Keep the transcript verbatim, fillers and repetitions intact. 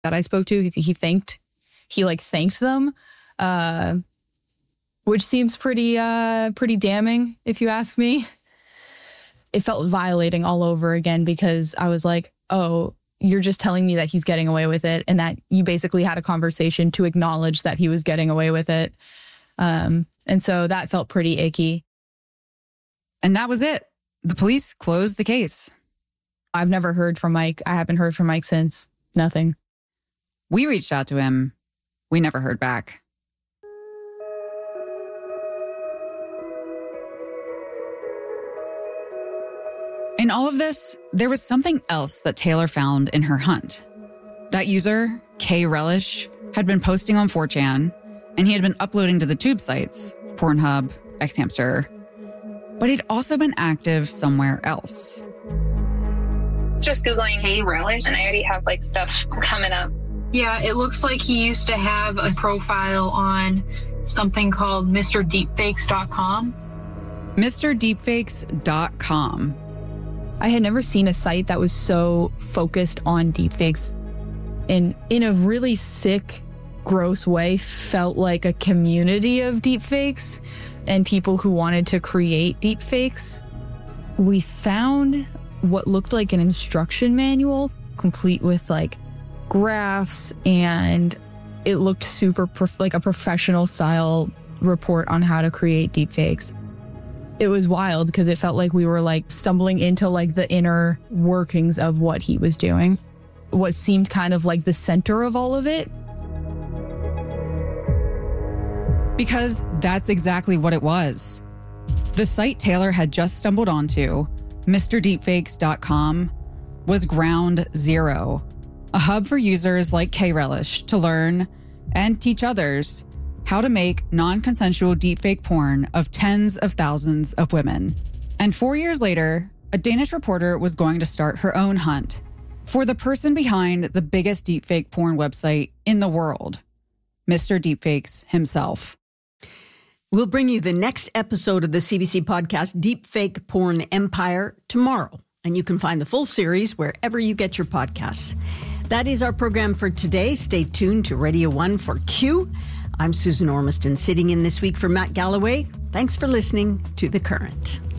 that I spoke to, he, he thanked, he like thanked them, uh, which seems pretty, uh, pretty damning if you ask me. It felt violating all over again because I was like, oh, you're just telling me that he's getting away with it and that you basically had a conversation to acknowledge that he was getting away with it. Um, and so that felt pretty icky. And that was it. The police closed the case. I've never heard from Mike. I haven't heard from Mike since. Nothing. We reached out to him. We never heard back. In all of this, there was something else that Taylor found in her hunt. That user, K Relish, had been posting on four chan, and he had been uploading to the tube sites, Pornhub, Xhamster. But he'd also been active somewhere else. Just Googling K Relish, and I already have like stuff coming up. Yeah, it looks like he used to have a profile on something called Mister Deepfakes dot com. Mister Deepfakes dot com. I had never seen a site that was so focused on deepfakes and in a really sick, gross way felt like a community of deepfakes and people who wanted to create deepfakes. We found what looked like an instruction manual, complete with like graphs, and it looked super prof- like a professional style report on how to create deepfakes. It was wild because it felt like we were like stumbling into like the inner workings of what he was doing. What seemed kind of like the center of all of it. Because that's exactly what it was. The site Taylor had just stumbled onto, Mister Deepfakes dot com, was ground zero, a hub for users like K Relish to learn and teach others how to make non-consensual deepfake porn of tens of thousands of women. And four years later, a Danish reporter was going to start her own hunt for the person behind the biggest deepfake porn website in the world, Mister Deepfakes himself. We'll bring you the next episode of the C B C podcast, Deepfake Porn Empire, tomorrow. And you can find the full series wherever you get your podcasts. That is our program for today. Stay tuned to Radio one for Q. I'm Susan Ormiston, sitting in this week for Matt Galloway. Thanks for listening to The Current.